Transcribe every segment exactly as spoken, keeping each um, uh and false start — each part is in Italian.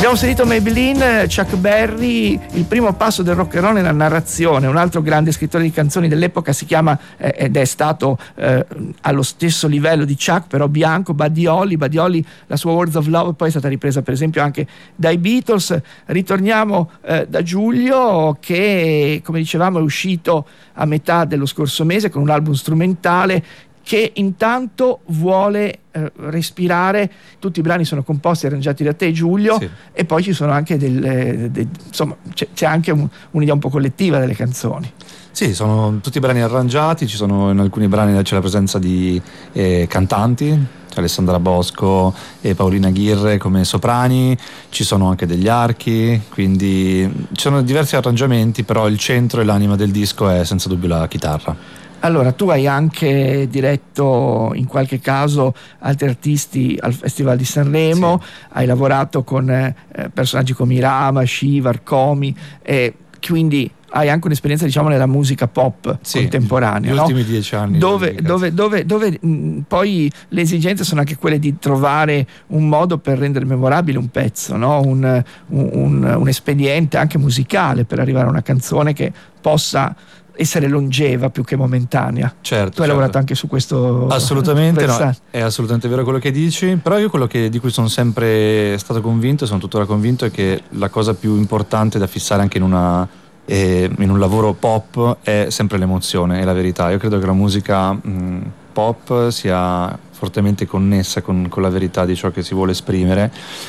Abbiamo sentito Maybelline, Chuck Berry, il primo passo del rock and roll nella narrazione. Un altro grande scrittore di canzoni dell'epoca si chiama eh, ed è stato eh, allo stesso livello di Chuck, però bianco, Buddy Holly. Buddy Holly, la sua Words of Love poi è stata ripresa per esempio anche dai Beatles. Ritorniamo eh, da Giulio, che come dicevamo è uscito a metà dello scorso mese con un album strumentale che intanto vuole eh, respirare. Tutti i brani sono composti e arrangiati da te, Giulio, sì. E poi ci sono anche delle, de, insomma c'è, c'è anche un, un'idea un po' collettiva delle canzoni. Sì, sono tutti brani arrangiati, ci sono in alcuni brani c'è la presenza di eh, cantanti, c'è Alessandra Bosco e Paolina Ghirre come soprani, ci sono anche degli archi, quindi ci sono diversi arrangiamenti, però il centro e l'anima del disco è senza dubbio la chitarra. Allora, tu hai anche diretto in qualche caso altri artisti al Festival di Sanremo, sì. Hai lavorato con eh, personaggi come Irama, Shiva, Arcomi, e quindi hai anche un'esperienza, diciamo, nella musica pop, sì, contemporanea, gli no? ultimi dieci anni dove, dove, dove, dove mh, poi le esigenze sono anche quelle di trovare un modo per rendere memorabile un pezzo, no? un, un, un, un espediente anche musicale per arrivare a una canzone che possa essere longeva più che momentanea. Certo, tu hai certo. lavorato anche su questo. Assolutamente no, è assolutamente vero quello che dici, però io quello che, di cui sono sempre stato convinto e sono tuttora convinto è che la cosa più importante da fissare anche in una eh, in un lavoro pop è sempre l'emozione e la verità. Io credo che la musica mh, pop sia fortemente connessa con, con la verità di ciò che si vuole esprimere,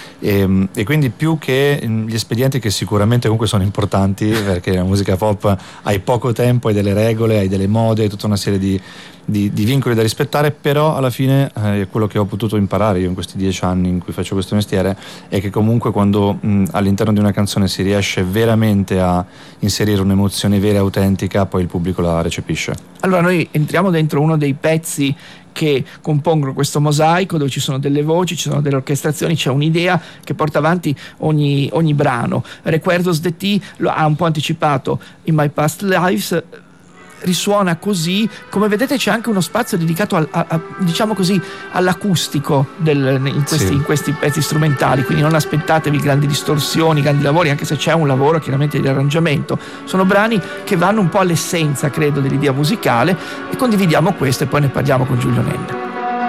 e, e quindi più che gli espedienti, che sicuramente comunque sono importanti, perché la musica pop hai poco tempo, hai delle regole, hai delle mode, hai tutta una serie di, di, di vincoli da rispettare, però alla fine eh, quello che ho potuto imparare io in questi dieci anni in cui faccio questo mestiere è che comunque quando mh, all'interno di una canzone si riesce veramente a inserire un'emozione vera e autentica, poi il pubblico la recepisce. Allora noi entriamo dentro uno dei pezzi che compongono questo mosaico, dove ci sono delle voci, ci sono delle orchestrazioni, c'è un'idea che porta avanti ogni, ogni brano. Recuerdos de ti lo ha un po' anticipato In My Past Lives, risuona così. Come vedete c'è anche uno spazio dedicato al, a, a, diciamo così, all'acustico del, in, questi, sì. in questi pezzi strumentali, quindi non aspettatevi grandi distorsioni, grandi lavori, anche se c'è un lavoro chiaramente di arrangiamento. Sono brani che vanno un po' all'essenza, credo, dell'idea musicale, e condividiamo questo e poi ne parliamo con Giulio Nenna.